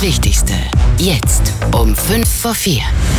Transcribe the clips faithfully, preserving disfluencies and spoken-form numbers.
Wichtigste. Jetzt um fünf vor vier.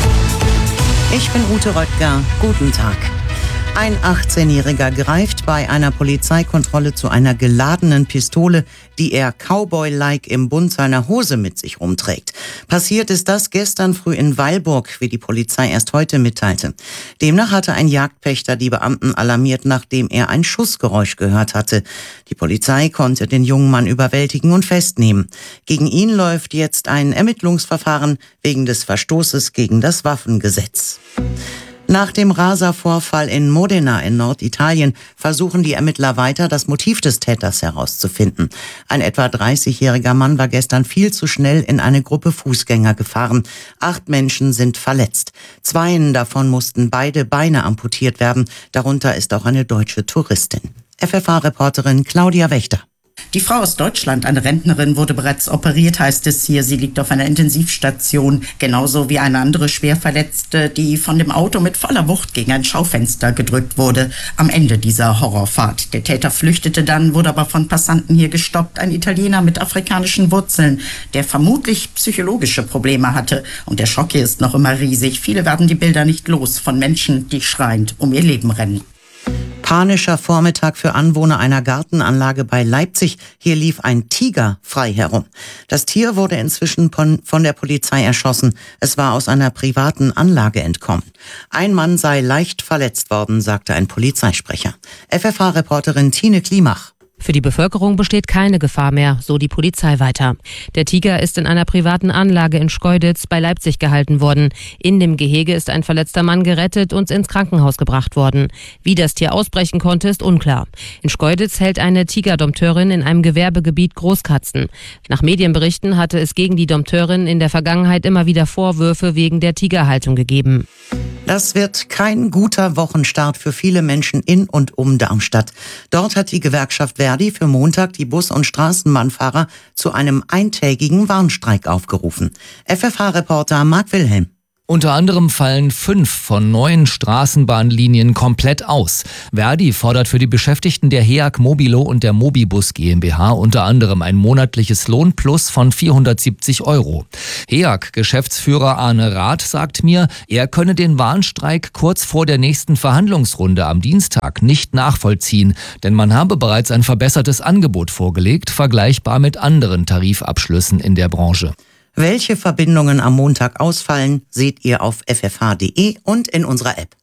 Ich bin Ute Röttger. Guten Tag. Ein achtzehnjähriger greift bei einer Polizeikontrolle zu einer geladenen Pistole, die er Cowboy-like im Bund seiner Hose mit sich rumträgt. Passiert ist das gestern früh in Weilburg, wie die Polizei erst heute mitteilte. Demnach hatte ein Jagdpächter die Beamten alarmiert, nachdem er ein Schussgeräusch gehört hatte. Die Polizei konnte den jungen Mann überwältigen und festnehmen. Gegen ihn läuft jetzt ein Ermittlungsverfahren wegen des Verstoßes gegen das Waffengesetz. Nach dem Raservorfall in Modena in Norditalien versuchen die Ermittler weiter, das Motiv des Täters herauszufinden. Ein etwa dreißigjähriger Mann war gestern viel zu schnell in eine Gruppe Fußgänger gefahren. Acht Menschen sind verletzt. Zweien davon mussten beide Beine amputiert werden. Darunter ist auch eine deutsche Touristin. F F H-Reporterin Claudia Wächter. Die Frau aus Deutschland, eine Rentnerin, wurde bereits operiert, heißt es hier. Sie liegt auf einer Intensivstation, genauso wie eine andere Schwerverletzte, die von dem Auto mit voller Wucht gegen ein Schaufenster gedrückt wurde, am Ende dieser Horrorfahrt. Der Täter flüchtete dann, wurde aber von Passanten hier gestoppt. Ein Italiener mit afrikanischen Wurzeln, der vermutlich psychologische Probleme hatte. Und der Schock hier ist noch immer riesig. Viele werden die Bilder nicht los von Menschen, die schreiend um ihr Leben rennen. Panischer Vormittag für Anwohner einer Gartenanlage bei Leipzig. Hier lief ein Tiger frei herum. Das Tier wurde inzwischen von der Polizei erschossen. Es war aus einer privaten Anlage entkommen. Ein Mann sei leicht verletzt worden, sagte ein Polizeisprecher. F F H-Reporterin Tine Klimach. Für die Bevölkerung besteht keine Gefahr mehr, so die Polizei weiter. Der Tiger ist in einer privaten Anlage in Schkeuditz bei Leipzig gehalten worden. In dem Gehege ist ein verletzter Mann gerettet und ins Krankenhaus gebracht worden. Wie das Tier ausbrechen konnte, ist unklar. In Schkeuditz hält eine Tigerdompteurin in einem Gewerbegebiet Großkatzen. Nach Medienberichten hatte es gegen die Dompteurin in der Vergangenheit immer wieder Vorwürfe wegen der Tigerhaltung gegeben. Das wird kein guter Wochenstart für viele Menschen in und um Darmstadt. Dort hat die Gewerkschaft Verdi für Montag die Bus- und Straßenbahnfahrer zu einem eintägigen Warnstreik aufgerufen. F F H-Reporter Marc Wilhelm. Unter anderem fallen fünf von neun Straßenbahnlinien komplett aus. Verdi fordert für die Beschäftigten der HEAG Mobilo und der Mobibus GmbH unter anderem ein monatliches Lohnplus von vierhundertsiebzig Euro. HEAG-Geschäftsführer Arne Rath sagt mir, er könne den Warnstreik kurz vor der nächsten Verhandlungsrunde am Dienstag nicht nachvollziehen, denn man habe bereits ein verbessertes Angebot vorgelegt, vergleichbar mit anderen Tarifabschlüssen in der Branche. Welche Verbindungen am Montag ausfallen, seht ihr auf f f h punkt d e und in unserer App.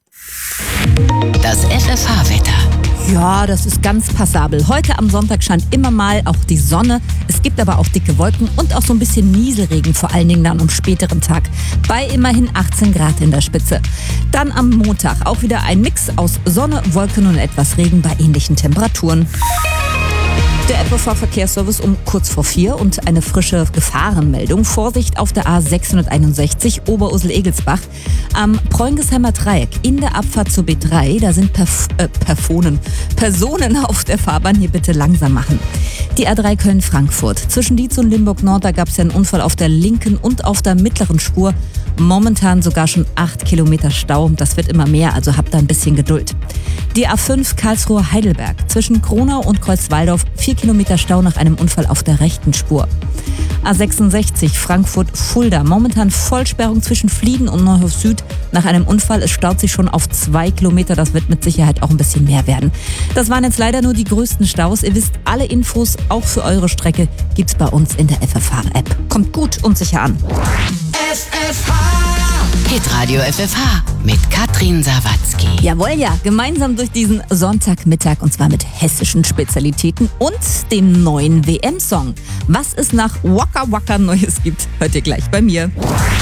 Das F F H-Wetter. Ja, das ist ganz passabel. Heute am Sonntag scheint immer mal auch die Sonne. Es gibt aber auch dicke Wolken und auch so ein bisschen Nieselregen, vor allen Dingen dann am späteren Tag. Bei immerhin achtzehn Grad in der Spitze. Dann am Montag auch wieder ein Mix aus Sonne, Wolken und etwas Regen bei ähnlichen Temperaturen. Der F F H-Verkehrsservice um kurz vor vier und eine frische Gefahrenmeldung. Vorsicht auf der A sechshunderteinundsechzig Oberursel-Egelsbach. Am Preungesheimer Dreieck in der Abfahrt zur B drei, da sind Perf- äh, Perfonen, Personen auf der Fahrbahn, hier bitte langsam machen. Die A drei Köln-Frankfurt. Zwischen Dietz und Limburg-Nord, da gab es ja einen Unfall auf der linken und auf der mittleren Spur. Momentan sogar schon acht Kilometer Stau. Das wird immer mehr, also habt da ein bisschen Geduld. Die A fünf Karlsruhe-Heidelberg. Zwischen Kronau und Kreuzwaldorf vier Kilometer Stau nach einem Unfall auf der rechten Spur. A sechsundsechzig Frankfurt-Fulda. Momentan Vollsperrung zwischen Flieden und Neuhof Süd. Nach einem Unfall, es staut sich schon auf zwei Kilometer. Das wird mit Sicherheit auch ein bisschen mehr werden. Das waren jetzt leider nur die größten Staus. Ihr wisst, alle Infos, auch für eure Strecke, gibt's bei uns in der F F H-App. Kommt gut und sicher an. F F H. Hitradio F F H mit Katrin Sawatzki. Jawohl, ja. Gemeinsam durch diesen Sonntagmittag und zwar mit hessischen Spezialitäten und dem neuen W M-Song. Was es nach Waka Waka Neues gibt, hört ihr gleich bei mir.